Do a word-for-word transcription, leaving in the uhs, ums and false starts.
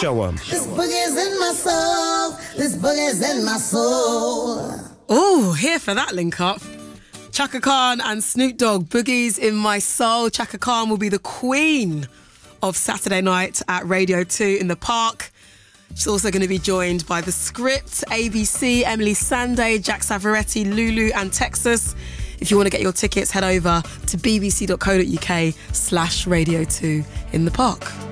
Show 'em. This boogie's in my soul. This boogie's in my soul. Oh, here for that link up. Chaka Khan and Snoop Dogg, Boogie's in My Soul. Chaka Khan will be the queen of Saturday night at Radio two in the Park. She's also going to be joined by The Script, A B C, Emily Sandé, Jack Savaretti, Lulu and Texas. If you want to get your tickets, head over to bbc.co.uk slash Radio two in the Park.